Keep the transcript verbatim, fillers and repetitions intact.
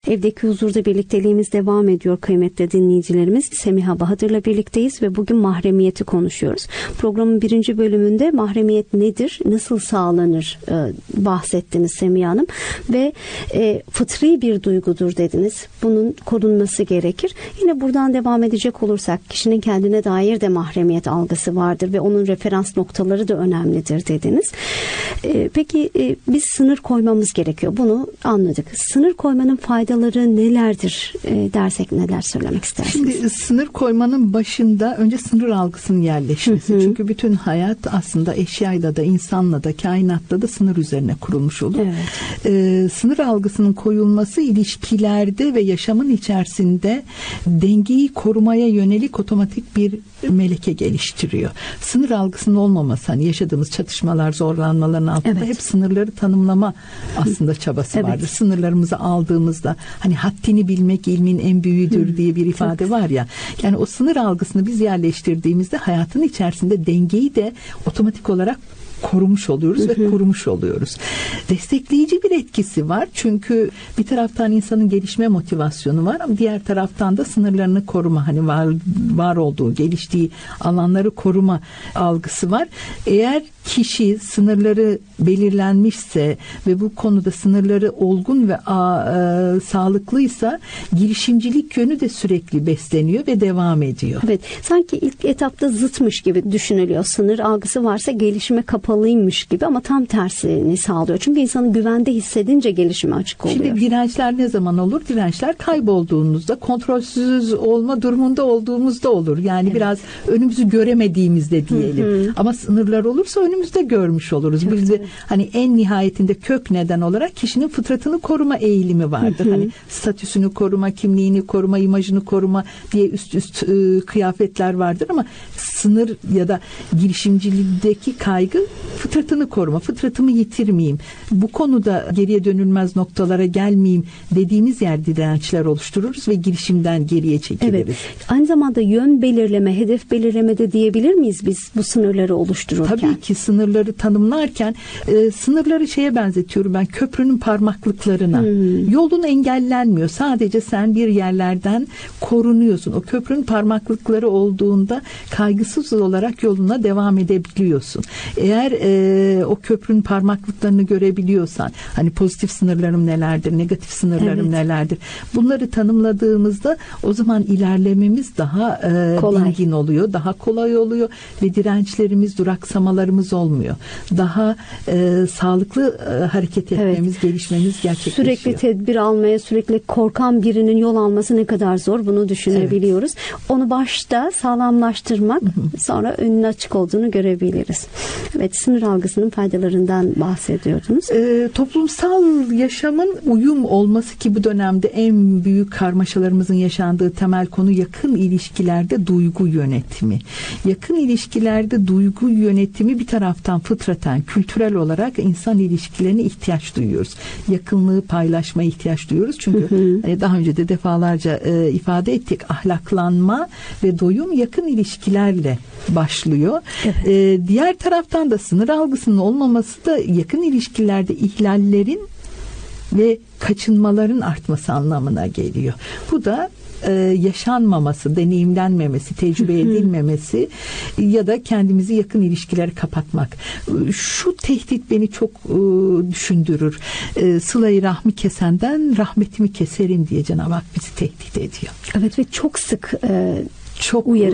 Evdeki Huzur'da birlikteliğimiz devam ediyor kıymetli dinleyicilerimiz. Semiha Bahadır'la birlikteyiz ve bugün mahremiyeti konuşuyoruz. Programın birinci bölümünde mahremiyet nedir, nasıl sağlanır e, bahsettiniz Semiha Hanım. Ve e, fıtri bir duygudur dediniz. Bunun korunması gerekir. Yine buradan devam edecek olursak kişinin kendine dair de mahremiyet algısı vardır ve onun referans noktaları da önemlidir dediniz. E, peki e, biz sınır koymamız gerekiyor. Bunu anladık. Sınır koymanın faydaları nelerdir e, dersek neler söylemek istersiniz? Şimdi sınır koymanın başında önce sınır algısının yerleşmesi. Hı hı. Çünkü bütün hayat aslında eşyayla da insanla da kainatla da sınır üzerine kurulmuş olur. Evet. Ee, sınır algısının koyulması ilişkilerde ve yaşamın içerisinde dengeyi korumaya yönelik otomatik bir meleke geliştiriyor. Sınır algısının olmaması, hani yaşadığımız çatışmalar, zorlanmaların altında evet. hep sınırları tanımlama aslında çabası evet. vardır. Sınırlarımızı aldığımızda hani haddini bilmek ilmin en büyüğüdür Hı. diye bir ifade evet. var ya. Yani o sınır algısını biz yerleştirdiğimizde hayatın içerisinde dengeyi de otomatik olarak korumuş oluyoruz hı hı. ve korumuş oluyoruz. Destekleyici bir etkisi var. Çünkü bir taraftan insanın gelişme motivasyonu var ama diğer taraftan da sınırlarını koruma, hani var var olduğu, geliştiği alanları koruma algısı var. Eğer kişi sınırları belirlenmişse ve bu konuda sınırları olgun ve a, e, sağlıklıysa girişimcilik yönü de sürekli besleniyor ve devam ediyor. Evet. Sanki ilk etapta zıtmış gibi düşünülüyor. Sınır algısı varsa gelişime kapalıymış gibi ama tam tersini sağlıyor. Çünkü insanın güvende hissedince gelişime açık oluyor. Şimdi dirençler ne zaman olur? Dirençler kaybolduğumuzda, kontrolsüz olma durumunda olduğumuzda olur. Yani evet. biraz önümüzü göremediğimizde diyelim. Hı hı. Ama sınırlar olursa önümüzde görmüş oluruz. Evet, Biz de evet. hani en nihayetinde kök neden olarak kişinin fıtratını koruma eğilimi vardır. Hı hı. Hani statüsünü koruma, kimliğini koruma, imajını koruma diye üst üst e, kıyafetler vardır ama sınır ya da girişimcilikteki kaygı fıtratını koruma, fıtratımı yitirmeyeyim, bu konuda geriye dönülmez noktalara gelmeyeyim dediğimiz yer dirençler oluştururuz ve girişimden geriye çekiliriz. Evet. Aynı zamanda yön belirleme, hedef belirleme de diyebilir miyiz biz bu sınırları oluştururken? Tabii ki sınırları tanımlarken e, sınırları şeye benzetiyorum ben, köprünün parmaklıklarına. Hmm. Yolun engellenmiyor. Sadece sen bir yerlerden korunuyorsun. O köprünün parmaklıkları olduğunda kaygısız olarak yoluna devam edebiliyorsun. Eğer e, o köprünün parmaklıklarını görebiliyorsan, hani pozitif sınırlarım nelerdir, negatif sınırlarım evet. nelerdir, bunları tanımladığımızda o zaman ilerlememiz daha e, dingin oluyor, daha kolay oluyor ve dirençlerimiz, duraksamalarımız olmuyor. Daha e, sağlıklı e, hareket etmemiz, evet. gelişmemiz gerçekleşiyor. Sürekli tedbir almaya, sürekli korkan birinin yol alması ne kadar zor, bunu düşünebiliyoruz. Evet. Onu başta sağlamlaştırmak, hı hı. sonra önünün açık olduğunu görebiliriz. Evet, sınır algısının faydalarından bahsediyordunuz. E, toplumsal yaşamın uyum olması ki bu dönemde en büyük karmaşalarımızın yaşandığı temel konu yakın ilişkilerde duygu yönetimi. Yakın ilişkilerde duygu yönetimi bir taraftan fıtraten, kültürel olarak insan ilişkilerine ihtiyaç duyuyoruz. Yakınlığı paylaşmaya ihtiyaç duyuyoruz. Çünkü hı hı. Hani daha önce de defalarca e, ifade ettik. Ahlaklanma ve doyum yakın ilişkilerle başlıyor. Evet. E, diğer taraftan da sınır algısının olmaması da yakın ilişkilerde ihlallerin ve kaçınmaların artması anlamına geliyor. Bu da e, yaşanmaması, deneyimlenmemesi, tecrübe edilmemesi ya da kendimizi yakın ilişkilere kapatmak. Şu tehdit beni çok e, düşündürür. E, Sıla-i rahmi kesenden rahmetimi keserim diye Cenab-ı Hak bizi tehdit ediyor. Evet ve çok sık e, çok uyarı